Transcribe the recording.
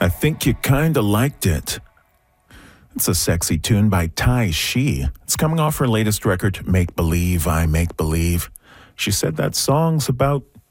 I think you kinda liked it. It's a sexy tune by Tai Shi. It's coming off her latest record, Make Believe, I Make Believe. She said that song's about